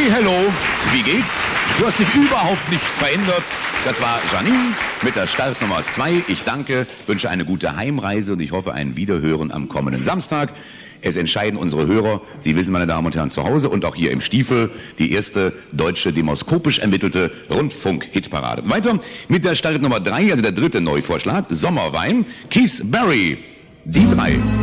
Hey, hello, wie geht's? Du hast dich überhaupt nicht verändert. Das war Janine mit der Startnummer 2. Ich danke, wünsche eine gute Heimreise und ich hoffe ein Wiederhören am kommenden Samstag. Es entscheiden unsere Hörer, Sie wissen, meine Damen und Herren, zu Hause und auch hier im Stiefel, die erste deutsche demoskopisch ermittelte Rundfunk-Hitparade. Weiter mit der Startnummer 3, also der dritte Neuvorschlag, Sommerwein, Keith Barry, die 3.